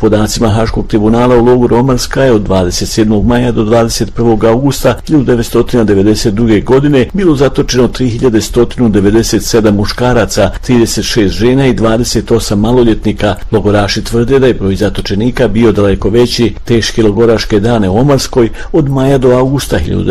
podacima Haškog tribunala u logoru Omarska je od 27. maja do 21. augusta 1992. godine bilo zatočeno 3197 muškaraca, 36 žena i 28 maloljetnika. Logoraši tvrde da je broj zatočenika bio daleko veći teške logoraške dane u Omarskoj od maja do augusta